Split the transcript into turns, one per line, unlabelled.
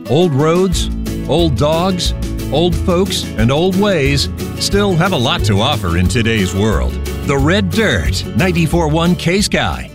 Old roads, old dogs, old folks, and old ways still have a lot to offer in today's world. The Red Dirt 94.1 K-Sky.